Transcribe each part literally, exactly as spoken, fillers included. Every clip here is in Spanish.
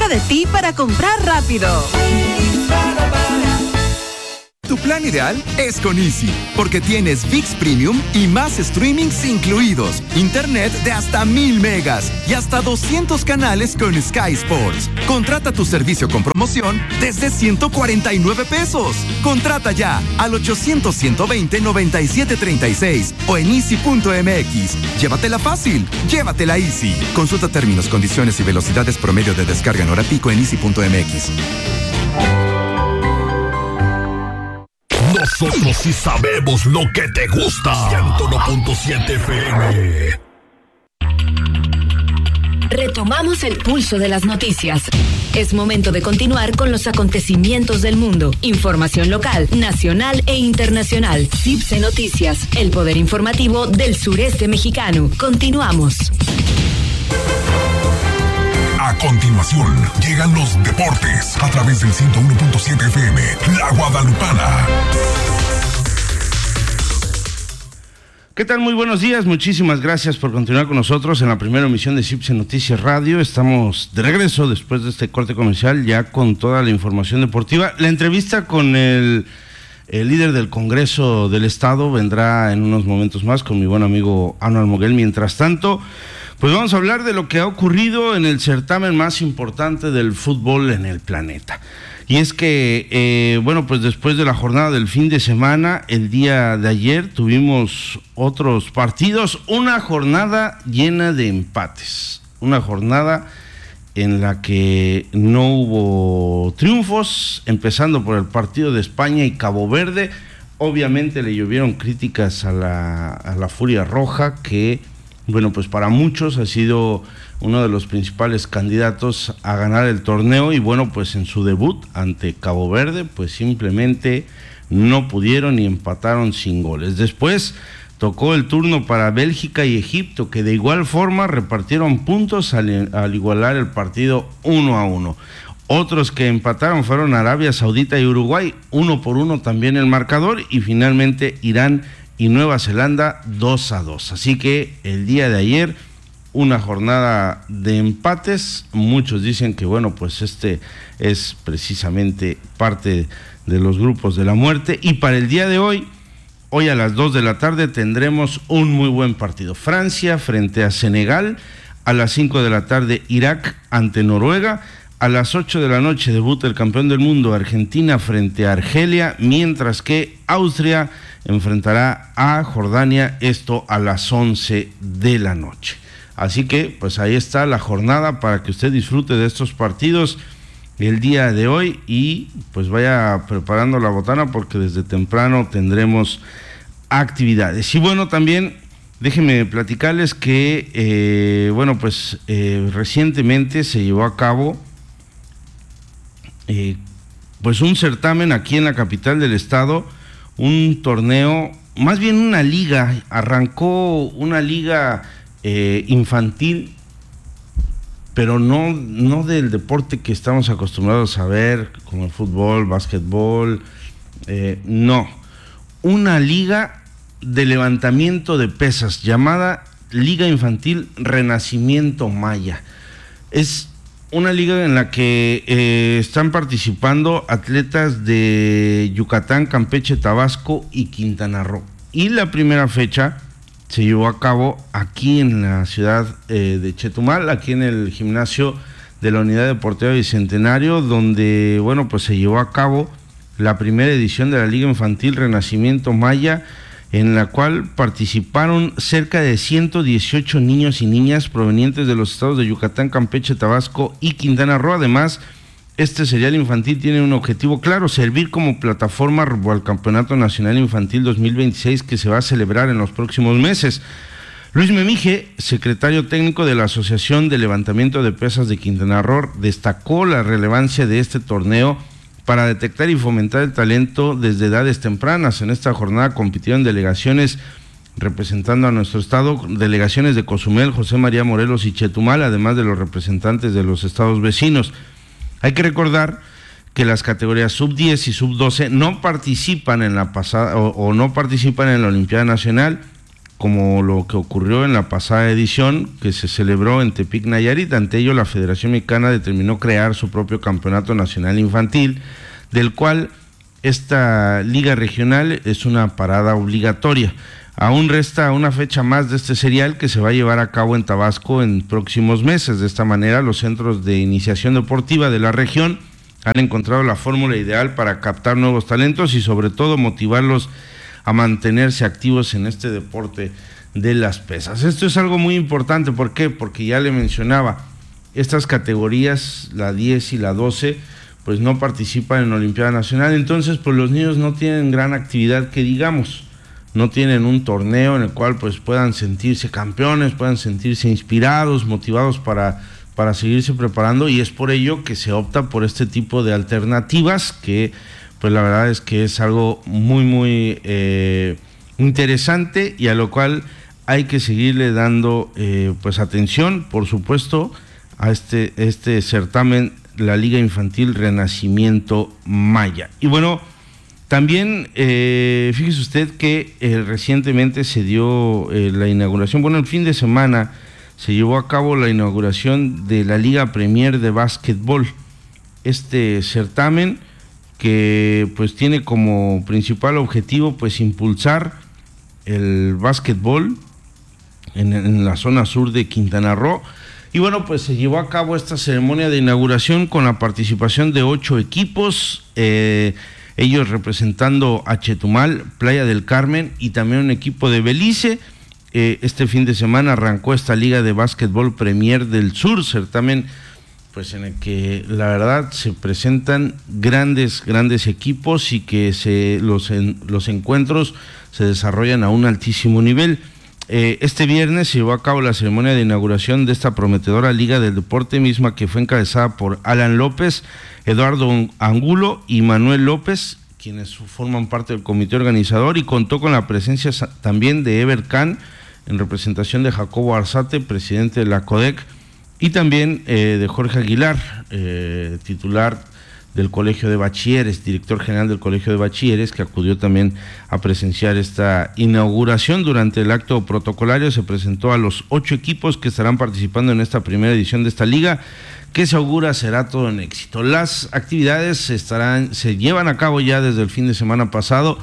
cerca de ti para comprar rápido. Tu plan ideal es con Easy, porque tienes V I X Premium y más streamings incluidos, internet de hasta mil megas y hasta doscientos canales con Sky Sports. Contrata tu servicio con promoción desde ciento cuarenta y nueve pesos. Contrata ya al ochocientos, ciento veinte, noventa y siete treinta y seis o en easy punto m x. Llévatela fácil, llévatela Easy. Consulta términos, condiciones y velocidades promedio de descarga en hora pico en easy punto m x. Nosotros sí sabemos lo que te gusta. ciento uno punto siete F M. Retomamos el pulso de las noticias. Es momento de continuar con los acontecimientos del mundo. Información local, nacional e internacional. CIPSE Noticias, el poder informativo del sureste mexicano. Continuamos. A continuación, llegan los deportes a través del ciento uno punto siete F M, La Guadalupana. ¿Qué tal? Muy buenos días, muchísimas gracias por continuar con nosotros en la primera emisión de CIPSE Noticias Radio. Estamos de regreso después de este corte comercial ya con toda la información deportiva. La entrevista con el, el líder del Congreso del Estado vendrá en unos momentos más con mi buen amigo Anual Moguel. Mientras tanto, pues vamos a hablar de lo que ha ocurrido en el certamen más importante del fútbol en el planeta. Y es que, eh, bueno, pues después de la jornada del fin de semana, el día de ayer tuvimos otros partidos, una jornada llena de empates, una jornada en la que no hubo triunfos, empezando por el partido de España y Cabo Verde. Obviamente le llovieron críticas a la, a la Furia Roja, que, bueno, pues para muchos ha sido uno de los principales candidatos a ganar el torneo y bueno, pues en su debut ante Cabo Verde, pues simplemente no pudieron y empataron sin goles. Después tocó el turno para Bélgica y Egipto, que de igual forma repartieron puntos al, al igualar el partido uno a uno. Otros que empataron fueron Arabia Saudita y Uruguay, uno por uno también el marcador, y finalmente Irán y Nueva Zelanda dos a dos. Así que el día de ayer, una jornada de empates. Muchos dicen que bueno, pues este es precisamente parte de los grupos de la muerte. Y para el día de hoy, hoy a las dos de la tarde tendremos un muy buen partido. Francia frente a Senegal, a las cinco de la tarde Irak ante Noruega, a las ocho de la noche debuta el campeón del mundo Argentina frente a Argelia, mientras que Austria enfrentará a Jordania, esto a las once de la noche. Así que, pues ahí está la jornada para que usted disfrute de estos partidos el día de hoy y pues vaya preparando la botana porque desde temprano tendremos actividades. Y bueno, también déjenme platicarles que, eh, bueno, pues eh, recientemente se llevó a cabo eh, pues un certamen aquí en la capital del estado, un torneo, más bien una liga, arrancó una liga Eh, infantil, pero no, no del deporte que estamos acostumbrados a ver, como el fútbol, básquetbol, eh, no, una liga de levantamiento de pesas llamada Liga Infantil Renacimiento Maya. Es una liga en la que eh, están participando atletas de Yucatán, Campeche, Tabasco y Quintana Roo. Y la primera fecha se llevó a cabo aquí en la ciudad eh, de Chetumal, aquí en el gimnasio de la Unidad Deportiva Bicentenario, donde, bueno, pues se llevó a cabo la primera edición de la Liga Infantil Renacimiento Maya, en la cual participaron cerca de ciento dieciocho niños y niñas provenientes de los estados de Yucatán, Campeche, Tabasco y Quintana Roo. Además, este serial infantil tiene un objetivo claro: servir como plataforma rumbo al Campeonato Nacional Infantil dos mil veintiséis, que se va a celebrar en los próximos meses. Luis Memije, secretario técnico de la Asociación de Levantamiento de Pesas de Quintana Roo, destacó la relevancia de este torneo para detectar y fomentar el talento desde edades tempranas. En esta jornada compitieron delegaciones representando a nuestro estado, delegaciones de Cozumel, José María Morelos y Chetumal, además de los representantes de los estados vecinos. Hay que recordar que las categorías sub diez y sub doce no participan en la pasada o, o no participan en la Olimpiada Nacional, como lo que ocurrió en la pasada edición que se celebró en Tepic, Nayarit. Ante ello, la Federación Mexicana determinó crear su propio campeonato nacional infantil, del cual esta liga regional es una parada obligatoria. Aún resta una fecha más de este serial que se va a llevar a cabo en Tabasco en próximos meses. De esta manera, los centros de iniciación deportiva de la región han encontrado la fórmula ideal para captar nuevos talentos y sobre todo motivarlos a mantenerse activos en este deporte de las pesas. Esto es algo muy importante. ¿Por qué? Porque ya le mencionaba, estas categorías, la diez y la doce, pues no participan en Olimpiada Nacional. Entonces, pues los niños no tienen gran actividad que digamos. No tienen un torneo en el cual pues puedan sentirse campeones, puedan sentirse inspirados, motivados para, para seguirse preparando, y es por ello que se opta por este tipo de alternativas que pues la verdad es que es algo muy muy eh, interesante y a lo cual hay que seguirle dando eh, pues atención, por supuesto, a este, este certamen, la Liga Infantil Renacimiento Maya. Y bueno, también, eh, fíjese usted que eh, recientemente se dio eh, la inauguración, bueno, el fin de semana se llevó a cabo la inauguración de la Liga Premier de Básquetbol. Este certamen que pues tiene como principal objetivo pues impulsar el básquetbol en, en la zona sur de Quintana Roo. Y bueno, pues se llevó a cabo esta ceremonia de inauguración con la participación de ocho equipos, eh, ellos representando a Chetumal, Playa del Carmen y también un equipo de Belice. Eh, este fin de semana arrancó esta Liga de Básquetbol Premier del Sur, certamen pues en el que la verdad se presentan grandes, grandes equipos y que se los, en, los encuentros se desarrollan a un altísimo nivel. Eh, este viernes se llevó a cabo la ceremonia de inauguración de esta prometedora Liga del Deporte, misma que fue encabezada por Alan López, Eduardo Angulo y Manuel López, quienes forman parte del comité organizador, y contó con la presencia también de Ever Can, en representación de Jacobo Arzate, presidente de la CODEC, y también eh, de Jorge Aguilar, eh, titular del Colegio de Bachilleres, director general del Colegio de Bachilleres, que acudió también a presenciar esta inauguración. Durante el acto protocolario se presentó a los ocho equipos que estarán participando en esta primera edición de esta liga, que se augura será todo un éxito. Las actividades se, estarán, se llevan a cabo ya desde el fin de semana pasado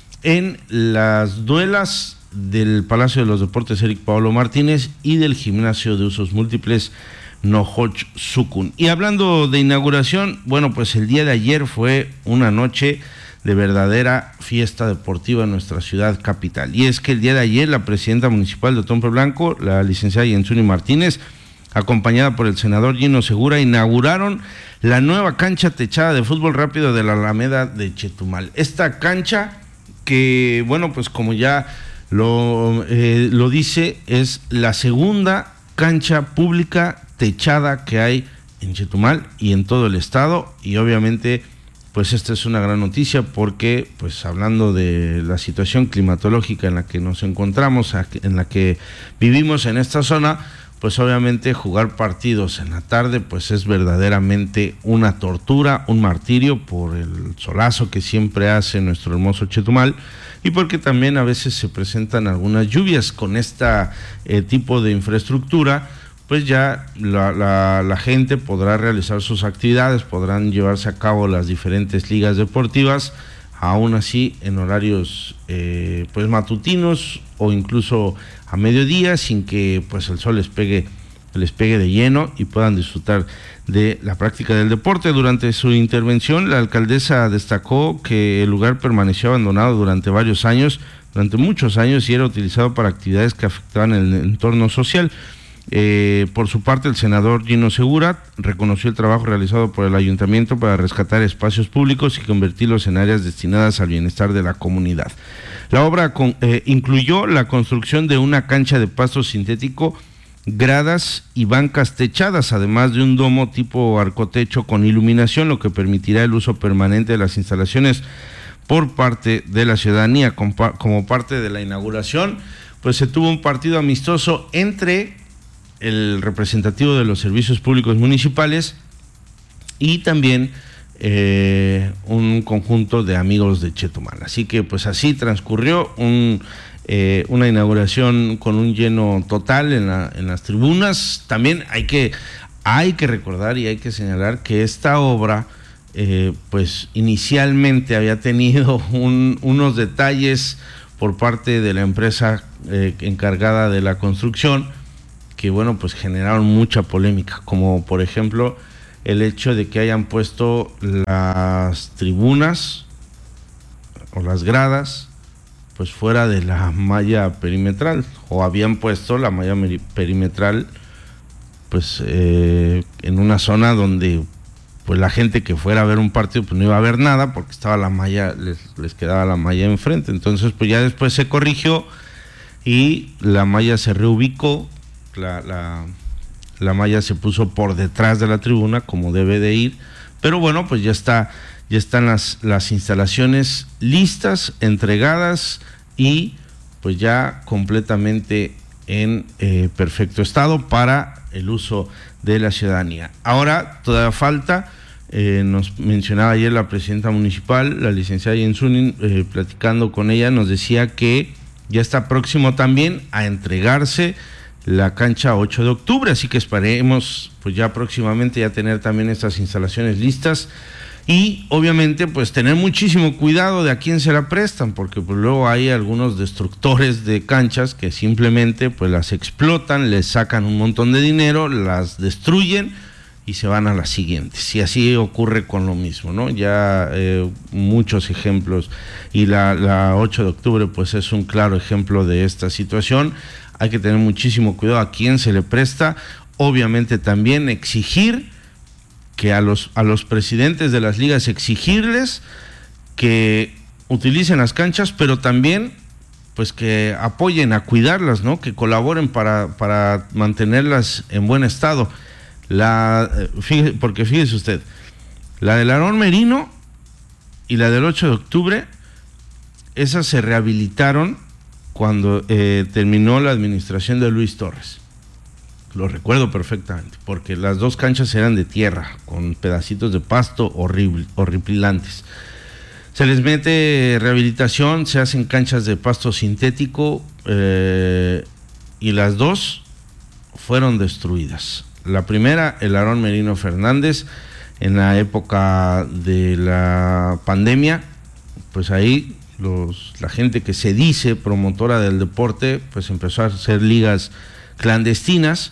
en las duelas del Palacio de los Deportes Eric Pablo Martínez y del Gimnasio de Usos Múltiples Nohoch Sukun. Y hablando de inauguración, bueno, pues el día de ayer fue una noche de verdadera fiesta deportiva en nuestra ciudad capital. Y es que el día de ayer la presidenta municipal de Otompe Blanco, la licenciada Yensuni Martínez, acompañada por el senador Gino Segura, inauguraron la nueva cancha techada de fútbol rápido de la Alameda de Chetumal. Esta cancha que, bueno, pues como ya lo, eh, lo dice, es la segunda cancha pública techada que hay en Chetumal y en todo el estado, y obviamente pues esta es una gran noticia porque pues hablando de la situación climatológica en la que nos encontramos, en la que vivimos en esta zona, pues obviamente jugar partidos en la tarde pues es verdaderamente una tortura, un martirio por el solazo que siempre hace nuestro hermoso Chetumal, y porque también a veces se presentan algunas lluvias. Con este eh, tipo de infraestructura pues ya la, la, la gente podrá realizar sus actividades, podrán llevarse a cabo las diferentes ligas deportivas, aún así en horarios eh, pues matutinos o incluso a mediodía, sin que pues el sol les pegue, les pegue de lleno y puedan disfrutar de la práctica del deporte. Durante su intervención, la alcaldesa destacó que el lugar permaneció abandonado durante varios años, durante muchos años, y era utilizado para actividades que afectaban el entorno social. Eh, por su parte, el senador Gino Segura reconoció el trabajo realizado por el ayuntamiento para rescatar espacios públicos y convertirlos en áreas destinadas al bienestar de la comunidad. La obra con, eh, incluyó la construcción de una cancha de pasto sintético, gradas y bancas techadas, además de un domo tipo arcotecho con iluminación, lo que permitirá el uso permanente de las instalaciones por parte de la ciudadanía. Como parte de la inauguración, pues se tuvo un partido amistoso entre el representativo de los servicios públicos municipales y también eh, un conjunto de amigos de Chetumal. Así que pues así transcurrió un eh, una inauguración con un lleno total en, la, en las tribunas. También hay que, hay que recordar y hay que señalar que esta obra, eh, pues inicialmente había tenido un, unos detalles por parte de la empresa eh, encargada de la construcción, que bueno, pues generaron mucha polémica, como por ejemplo el hecho de que hayan puesto las tribunas o las gradas pues fuera de la malla perimetral, o habían puesto la malla perimetral pues eh, en una zona donde pues la gente que fuera a ver un partido pues no iba a ver nada, porque estaba la malla, les, les quedaba la malla enfrente. Entonces pues ya después se corrigió y la malla se reubicó, la, la, la malla se puso por detrás de la tribuna como debe de ir, pero bueno, pues ya está, ya están las, las instalaciones listas, entregadas y pues ya completamente en eh, perfecto estado para el uso de la ciudadanía. Ahora todavía falta, eh, nos mencionaba ayer la presidenta municipal, la licenciada Yensunin, eh, platicando con ella, nos decía que ya está próximo también a entregarse la cancha ocho de octubre, así que esperemos pues ya próximamente ya tener también estas instalaciones listas y obviamente pues tener muchísimo cuidado de a quién se la prestan, porque pues luego hay algunos destructores de canchas que simplemente pues las explotan, les sacan un montón de dinero, las destruyen y se van a las siguientes, y así ocurre con lo mismo, ¿no? Ya eh, muchos ejemplos, y la, la ocho de octubre pues es un claro ejemplo de esta situación. Hay que tener muchísimo cuidado a quién se le presta, obviamente también exigir que a los, a los presidentes de las ligas, exigirles que utilicen las canchas, pero también pues que apoyen a cuidarlas, ¿no? Que colaboren para, para mantenerlas en buen estado. La, fíjese, porque fíjese usted, la del Aarón Merino y la del ocho de octubre, esas se rehabilitaron cuando eh, terminó la administración de Luis Torres. Lo recuerdo perfectamente, porque las dos canchas eran de tierra, con pedacitos de pasto horrible, horripilantes. Se les mete rehabilitación, se hacen canchas de pasto sintético, eh, y las dos fueron destruidas. La primera, el Aarón Merino Fernández, en la época de la pandemia, pues ahí los, la gente que se dice promotora del deporte, pues empezó a hacer ligas clandestinas,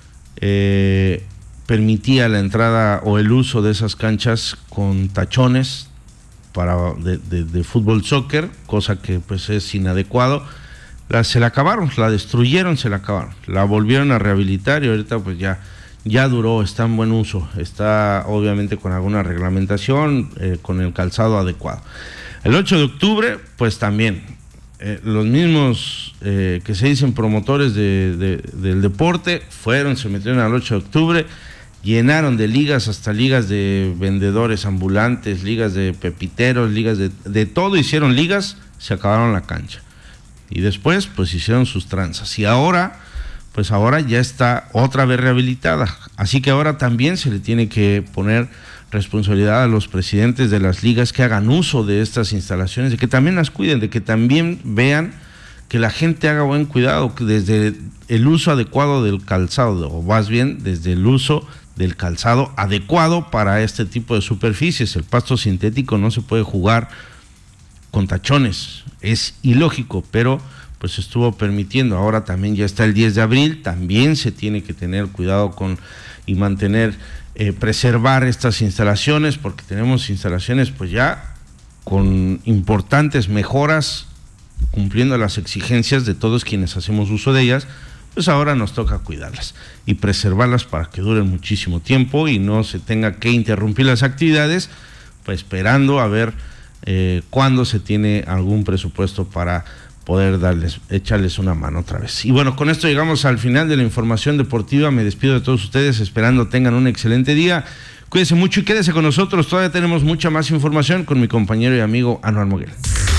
eh, permitía la entrada o el uso de esas canchas con tachones para de, de, de fútbol soccer, cosa que pues es inadecuado. La, se la acabaron, la destruyeron, se la acabaron, la volvieron a rehabilitar y ahorita pues ya, ya duró, está en buen uso, está obviamente con alguna reglamentación, eh, con el calzado adecuado. El ocho de octubre pues también, eh, los mismos eh, que se dicen promotores de, de, del deporte fueron, se metieron al ocho de octubre, llenaron de ligas, hasta ligas de vendedores ambulantes, ligas de pepiteros, ligas de, de todo, hicieron ligas, se acabaron la cancha. Y después pues hicieron sus tranzas. Y ahora, pues ahora ya está otra vez rehabilitada. Así que ahora también se le tiene que poner responsabilidad a los presidentes de las ligas que hagan uso de estas instalaciones, de que también las cuiden, de que también vean que la gente haga buen cuidado, que desde el uso adecuado del calzado, o más bien desde el uso del calzado adecuado para este tipo de superficies. El pasto sintético no se puede jugar con tachones, es ilógico, pero pues estuvo permitiendo. Ahora también ya está el diez de abril, también se tiene que tener cuidado con y mantener, eh, preservar estas instalaciones, porque tenemos instalaciones pues ya con importantes mejoras, cumpliendo las exigencias de todos quienes hacemos uso de ellas. Pues ahora nos toca cuidarlas y preservarlas para que duren muchísimo tiempo y no se tenga que interrumpir las actividades, pues esperando a ver eh, cuándo se tiene algún presupuesto para poder darles, echarles una mano otra vez. Y bueno, con esto llegamos al final de la información deportiva. Me despido de todos ustedes, esperando tengan un excelente día. Cuídense mucho y quédense con nosotros. Todavía tenemos mucha más información con mi compañero y amigo Anuar Moguel.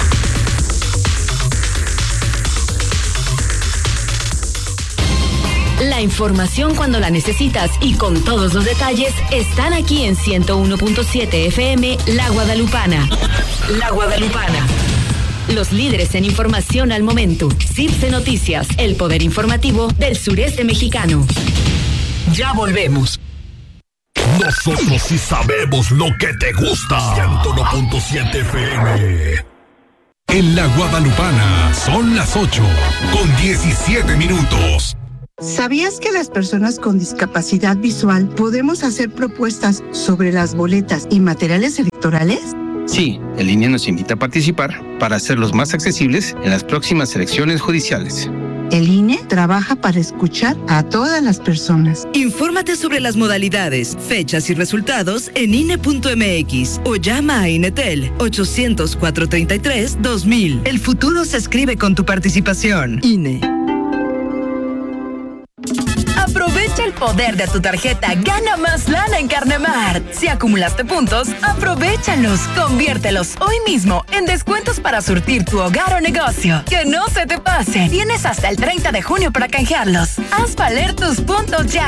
La información cuando la necesitas y con todos los detalles están aquí en ciento uno punto siete F M La Guadalupana. La Guadalupana. los líderes en información al momento. Cipse Noticias, el poder informativo del sureste mexicano. Ya volvemos. Nosotros sí sabemos lo que te gusta. ciento uno punto siete F M. En la Guadalupana son las ocho con diecisiete minutos. ¿Sabías que las personas con discapacidad visual podemos hacer propuestas sobre las boletas y materiales electorales? Sí, el I N E nos invita a participar para hacerlos más accesibles en las próximas elecciones judiciales. El I N E trabaja para escuchar a todas las personas. Infórmate sobre las modalidades, fechas y resultados en I N E punto M X o llama a INETEL ochocientos, cuatrocientos treinta y tres, dos mil. El futuro se escribe con tu participación. I N E. Aprovecha el poder de tu tarjeta Gana Más Lana en Carnemart. Si acumulaste puntos, aprovéchalos. Conviértelos hoy mismo en descuentos para surtir tu hogar o negocio. Que no se te pase. Tienes hasta el treinta de junio para canjearlos. Haz valer tus puntos ya.